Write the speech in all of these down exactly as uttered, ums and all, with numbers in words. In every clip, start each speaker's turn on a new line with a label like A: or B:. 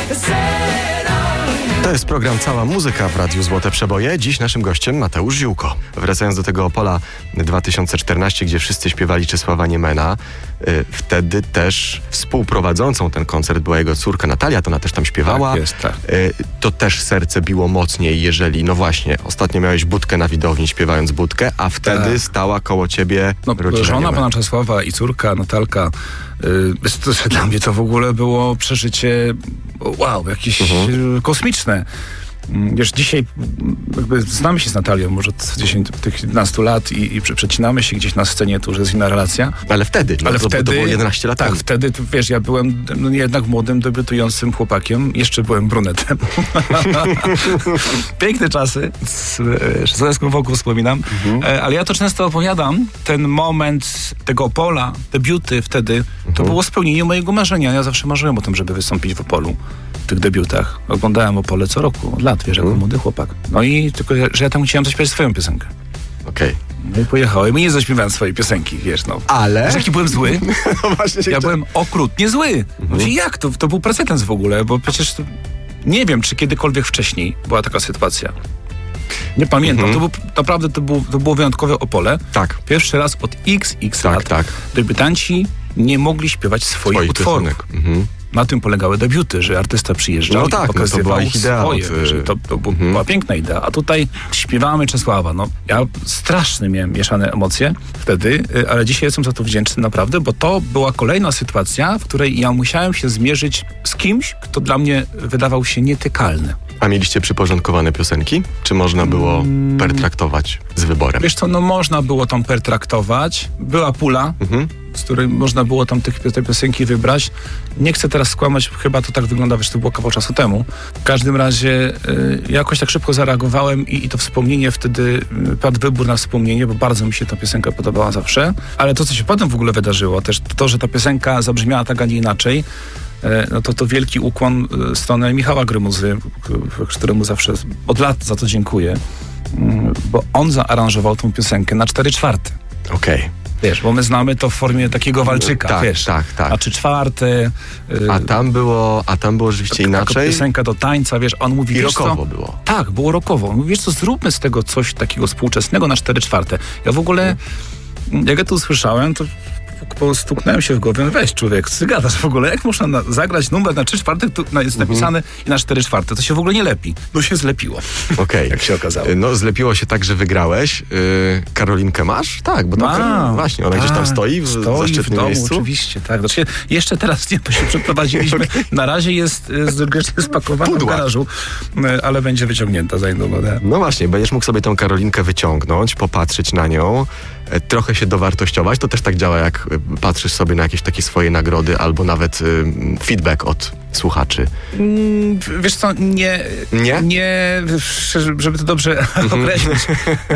A: To jest program Cała Muzyka w Radiu Złote Przeboje. Dziś naszym gościem Mateusz Ziółko. Wracając do tego Opola dwa tysiące czternastego, gdzie wszyscy śpiewali Czesława Niemena, yy, wtedy też współprowadzącą ten koncert była jego córka Natalia, to ona też tam śpiewała.
B: Tak jest, tak.
A: Yy, to też serce biło mocniej, jeżeli, no właśnie, ostatnio miałeś Budkę na widowni śpiewając Budkę, a wtedy tak. stała koło ciebie
B: no,
A: rodzina
B: żona
A: Niemena.
B: pana Czesława i córka Natalka. Yy, to, dla mnie to w ogóle było przeżycie wow, jakieś mhm. kosmiczne. Wiesz, dzisiaj jakby znamy się z Natalią może od dziesięciu lat i, i przecinamy się gdzieś na scenie, to już jest inna relacja.
A: Ale wtedy, no,
B: Ale
A: to,
B: wtedy,
A: to było jedenaście lat
B: tak,
A: temu.
B: wtedy, wiesz, ja byłem no, jednak młodym, debiutującym chłopakiem. Jeszcze byłem brunetem. Piękne czasy. Z, z łezką wokół wspominam. Mhm. Ale ja to często opowiadam. Ten moment tego Opola, debiuty wtedy, mhm. to było spełnienie mojego marzenia. Ja zawsze marzyłem o tym, żeby wystąpić w Opolu. W tych debiutach. Oglądałem Opole co roku, od lat, wiesz, jako młody chłopak. No i tylko, że ja tam chciałem zaśpiewać swoją piosenkę.
A: Okej. Okay.
B: No i pojechałem i nie zaśpiewałem swojej piosenki, wiesz, no.
A: Ale?
B: Wiesz, jaki byłem zły?
A: No właśnie się
B: ja
A: chciałem...
B: byłem okrutnie zły. Mhm. No i jak? To, to był precedens w ogóle, bo przecież to... nie wiem, czy kiedykolwiek wcześniej była taka sytuacja. Nie pamiętam. Mhm. To był, naprawdę to, był, to było wyjątkowe Opole.
A: Tak.
B: Pierwszy raz od iks iks
A: tak,
B: lat
A: tak.
B: debiutanci nie mogli śpiewać swoich, swoich utworów. Mhm. Na tym polegały debiuty, że artysta przyjeżdżał
A: no
B: i
A: tak,
B: pokazywał
A: no to była ich idea
B: swoje,
A: od...
B: że to, to była
A: mhm.
B: piękna idea. A tutaj śpiewamy Czesława. No, ja strasznie miałem mieszane emocje wtedy, ale dzisiaj jestem za to wdzięczny naprawdę, bo to była kolejna sytuacja, w której ja musiałem się zmierzyć z kimś, kto dla mnie wydawał się nietykalny.
A: A mieliście przyporządkowane piosenki? Czy można było hmm. pertraktować z wyborem?
B: Wiesz co, no można było tam pertraktować. Była pula, mhm. z której można było tam tych, te piosenki wybrać. Nie chcę teraz skłamać, chyba to tak wygląda, wiesz, to było kawał czasu temu. W każdym razie y, jakoś tak szybko zareagowałem i, i to wspomnienie wtedy, y, padł wybór na wspomnienie, bo bardzo mi się ta piosenka podobała zawsze. Ale to, co się potem w ogóle wydarzyło, też to, że ta piosenka zabrzmiała tak, a nie inaczej, no to to wielki ukłon w stronę Michała Grymuzy, któremu zawsze od lat za to dziękuję, bo on zaaranżował tą piosenkę na cztery czwarte.
A: Okej. Okay.
B: Wiesz, bo my znamy to w formie takiego walczyka,
A: tak,
B: wiesz.
A: Tak, tak.
B: A trzy czwarte.
A: A tam było, a tam było rzeczywiście inaczej?
B: Piosenka do tańca, wiesz, on mówi,
A: I
B: wiesz
A: rockowo
B: co?
A: było.
B: Tak, było rockowo. On mówi, wiesz co, zróbmy z tego coś takiego współczesnego na cztery czwarte. Ja w ogóle, hmm. jak ja to usłyszałem, to stuknąłem się w głowę, weź człowiek, ty gadasz w ogóle, jak można na, zagrać numer na trzy czwarte, tu jest napisane mm-hmm. i na cztery czwarte, to się w ogóle nie lepi. No się zlepiło. Okej. Okay. Jak się okazało.
A: No zlepiło się tak, że wygrałeś. Yy, Karolinkę masz? Tak, bo tam Kar... właśnie, ona a, gdzieś tam stoi w
B: stoi
A: zaszczytnym
B: w domu,
A: miejscu.
B: Oczywiście, tak. Znaczy, jeszcze teraz nie, to się przeprowadziliśmy. Okay. Na razie jest grzecznie spakowana w garażu, ale będzie wyciągnięta za niedługo.
A: No właśnie, będziesz mógł sobie tą Karolinkę wyciągnąć, popatrzeć na nią, trochę się dowartościować. To też tak działa, jak patrzysz sobie na jakieś takie swoje nagrody albo nawet y, feedback od słuchaczy.
B: Mm, wiesz co, nie,
A: nie,
B: nie żeby to dobrze określić, e,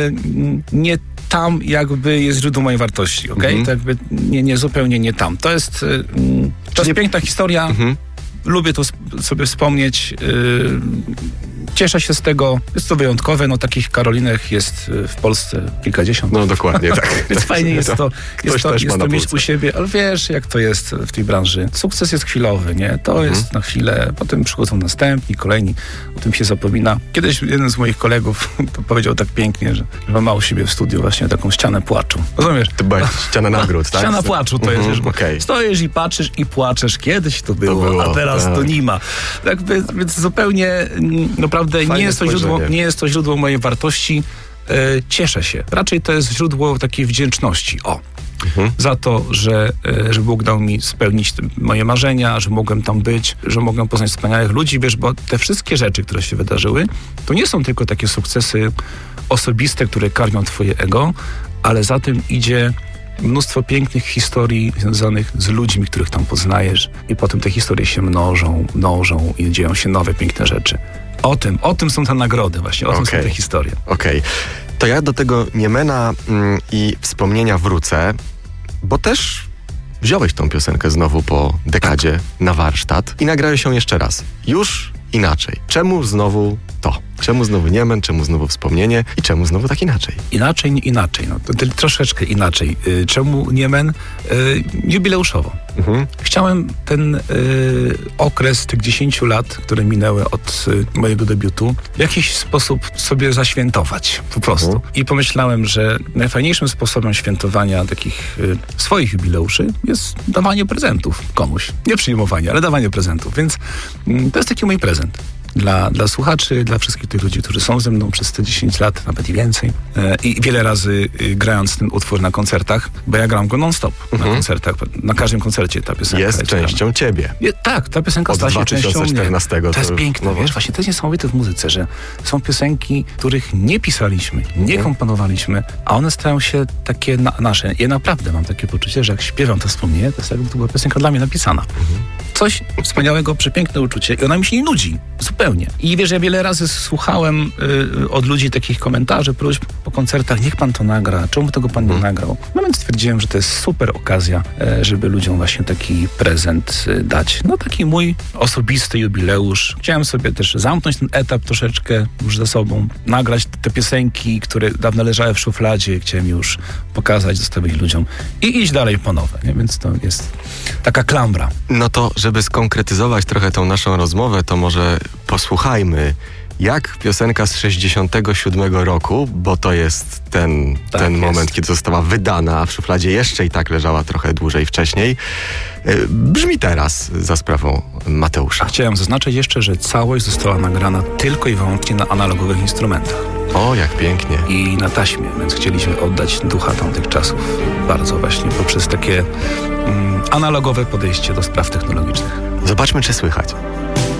B: nie tam jakby jest źródło mojej wartości, okej? Okay? Mm-hmm. To jakby nie, nie, zupełnie nie tam. To jest, y, to jest nie... piękna historia. Mm-hmm. Lubię to sp- sobie wspomnieć. Y, Cieszę się z tego. Jest to wyjątkowe. No takich Karolinek jest w Polsce kilkadziesiąt.
A: No dokładnie, tak.
B: Więc fajnie jest to, jest to, jest to mieć u siebie, ale wiesz, jak to jest w tej branży. Sukces jest chwilowy, nie? To mhm. jest na chwilę, potem przychodzą następni, kolejni, o tym się zapomina. Kiedyś jeden z moich kolegów powiedział tak pięknie, że ma u siebie w studiu właśnie taką ścianę płaczu. Rozumiesz?
A: To była ściana nagród, tak?
B: Ściana płaczu to jest,
A: mhm, okay.
B: Stoisz i patrzysz i płaczesz. Kiedyś to było, to było a teraz tak. to nie ma. Tak, więc zupełnie naprawdę nie jest, to źródło, nie jest to źródło mojej wartości. E, cieszę się. Raczej to jest źródło takiej wdzięczności. O. Mhm. Za to, że, e, że Bóg dał mi spełnić moje marzenia, że mogłem tam być, że mogłem poznać wspaniałych ludzi, wiesz, bo te wszystkie rzeczy, które się wydarzyły, to nie są tylko takie sukcesy osobiste, które karmią twoje ego, ale za tym idzie mnóstwo pięknych historii związanych z ludźmi, których tam poznajesz i potem te historie się mnożą, mnożą i dzieją się nowe, piękne rzeczy. O tym, o tym są te nagrody właśnie, o okay. tym są te historie.
A: Okej. Okay. To ja do tego Niemena mm, i wspomnienia wrócę, bo też wziąłeś tą piosenkę znowu po dekadzie tak. na warsztat i nagrałeś ją jeszcze raz. Już inaczej. Czemu znowu to? Czemu znowu Niemen, czemu znowu wspomnienie i czemu znowu tak inaczej?
B: Inaczej, nie inaczej. No, to, to troszeczkę inaczej. Y, czemu Niemen? Y, jubileuszowo. Mhm. Chciałem ten y, okres tych dziesięciu lat, które minęły od y, mojego debiutu, w jakiś sposób sobie zaświętować. Po prostu. Mhm. I pomyślałem, że najfajniejszym sposobem świętowania takich y, swoich jubileuszy jest dawanie prezentów komuś. Nie przyjmowanie, ale dawanie prezentów. Więc y, to jest taki mój prezent. Dla, dla słuchaczy, dla wszystkich tych ludzi, którzy są ze mną przez te dziesięć lat, nawet i więcej. E, I wiele razy y, grając ten utwór na koncertach, bo ja gram go non-stop mhm. na koncertach. Na każdym koncercie ta piosenka
A: jest, jest częścią grana. Ciebie.
B: Je, tak, ta piosenka stała się częścią mnie. To, to jest piękne, no wiesz, właśnie to jest niesamowite w muzyce, że są piosenki, których nie pisaliśmy, nie mhm. komponowaliśmy, a one stają się takie na, nasze. Ja naprawdę mam takie poczucie, że jak śpiewam to wspomnienie, to jest jakby to była piosenka dla mnie napisana. Mhm. Coś wspaniałego, przepiękne uczucie i ona mi się nie nudzi. Zupełnie. I wiesz, ja wiele razy słuchałem y, od ludzi takich komentarzy, próśb po koncertach, niech pan to nagra, czemu tego pan nie hmm. nagrał? No więc stwierdziłem, że to jest super okazja, y, żeby ludziom właśnie taki prezent y, dać. No taki mój osobisty jubileusz. Chciałem sobie też zamknąć ten etap troszeczkę już za sobą, nagrać te piosenki, które dawno leżały w szufladzie, chciałem już pokazać, zostawić ludziom i iść dalej po nowe, nie? Więc to jest taka klambra.
A: No to, żeby skonkretyzować trochę tą naszą rozmowę, to może posłuchajmy, jak piosenka z sześćdziesiątego siódmego roku, bo to jest ten, tak ten jest. moment, kiedy została wydana, a w szufladzie jeszcze i tak leżała trochę dłużej wcześniej, brzmi teraz za sprawą Mateusza.
B: Chciałem zaznaczyć jeszcze, że całość została nagrana tylko i wyłącznie na analogowych instrumentach.
A: O, jak pięknie.
B: I na taśmie, więc chcieliśmy oddać ducha tamtych czasów bardzo właśnie poprzez takie mm, analogowe podejście do spraw technologicznych.
A: Zobaczmy, czy słychać.